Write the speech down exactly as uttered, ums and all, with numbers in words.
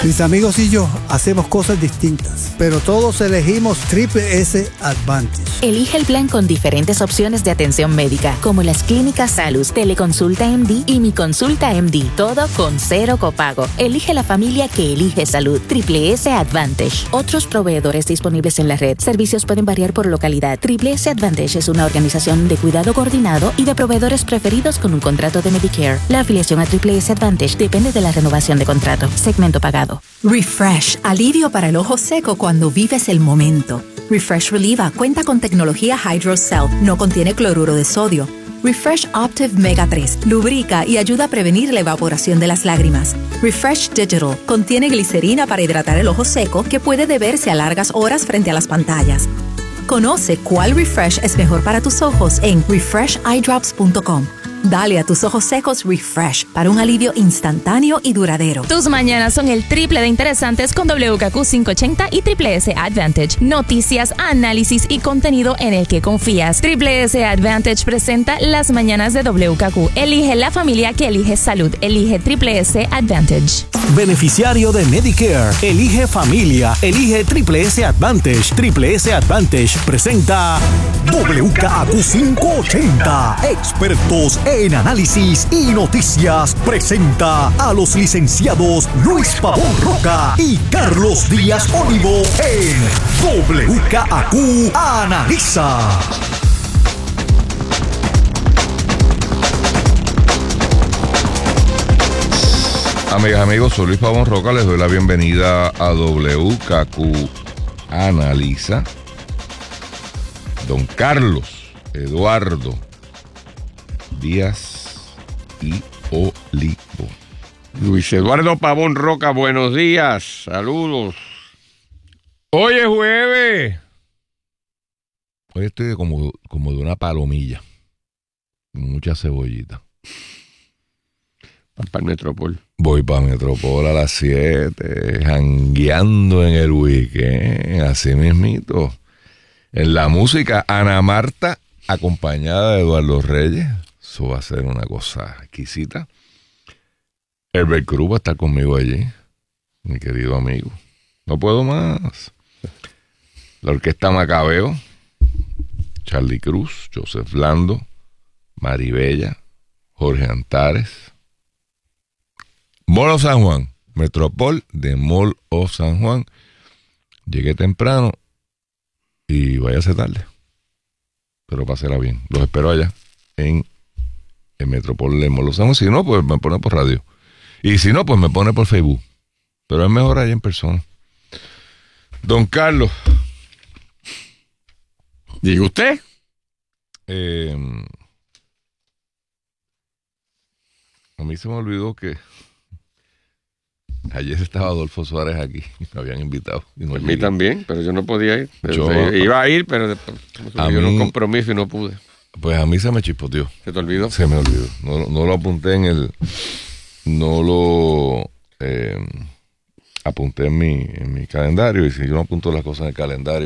Mis amigos y yo hacemos cosas distintas, pero todos elegimos Triple S Advantage. Elige el plan con diferentes opciones de atención médica, como las clínicas Salus, Teleconsulta M D y Mi Consulta M D, todo con cero copago. Elige la familia que elige salud. Triple S Advantage. Otros proveedores disponibles en la red. Servicios pueden variar por localidad. Triple S Advantage es una organización de cuidado coordinado y de proveedores preferidos con un contrato de Medicare. La afiliación a Triple S Advantage depende de la renovación de contrato. Segmento pagado. Refresh, alivio para el ojo seco cuando vives el momento. Refresh Relieva cuenta con tecnología Hydrocell, no contiene cloruro de sodio. Refresh Optiv Mega tres lubrica y ayuda a prevenir la evaporación de las lágrimas. Refresh Digital contiene glicerina para hidratar el ojo seco que puede deberse a largas horas frente a las pantallas. Conoce cuál Refresh es mejor para tus ojos en refresh eye drops punto com. Dale a tus ojos secos Refresh para un alivio instantáneo y duradero. Tus mañanas son el triple de interesantes con W K Q quinientos ochenta y Triple S Advantage. Noticias, análisis y contenido en el que confías. Triple S Advantage presenta las mañanas de W K Q. Elige la familia que elige salud. Elige Triple S Advantage. Beneficiario de Medicare. Elige familia. Elige Triple S Advantage. Triple S Advantage presenta W K Q quinientos ochenta. Expertos en análisis y noticias, presenta a los licenciados Luis Pavón Roca y Carlos Díaz Olivo en W K Q Analiza. Amigas, amigos, soy Luis Pavón Roca, les doy la bienvenida a W K Q Analiza. Don Carlos Eduardo Díaz y Olivo. Luis Eduardo Pavón Roca, buenos días, saludos. Hoy es jueves. Hoy estoy como, como de una palomilla, con mucha cebollita. Para el Metropol. Voy para Metropol a las siete, jangueando en el weekend, así mismito. En la música, Ana Marta, acompañada de Eduardo Reyes. Eso va a ser una cosa exquisita. Herbert Cruz va a estar conmigo allí, mi querido amigo. No puedo más. La Orquesta Macabeo, Charlie Cruz, Joseph Lando, Maribella, Jorge Antares. Mall of San Juan, Metropol de Mall of San Juan. Llegué temprano y váyase tarde, pero pásela bien. Los espero allá en el Metropol de Mall of San Juan. Si no, pues me pone por radio. Y si no, pues me pone por Facebook. Pero es mejor allá en persona. Don Carlos. ¿Diga usted? Eh, a mí se me olvidó que ayer estaba Adolfo Suárez aquí. Me habían invitado. Y no a mí también, pero yo no podía ir. Yo, Iba a ir, pero después me dio un compromiso y no pude. Pues a mí se me chispoteó. ¿Se te olvidó? Se me olvidó. No, no lo apunté en el... No lo eh, apunté en mi, en mi calendario. Y si yo no apunto las cosas en el calendario,